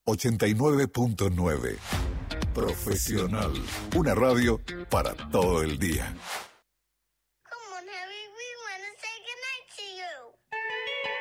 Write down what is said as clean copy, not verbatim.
89.9. Profesional. Una radio para todo el día. Come on, Harry, we want to say goodnight to you.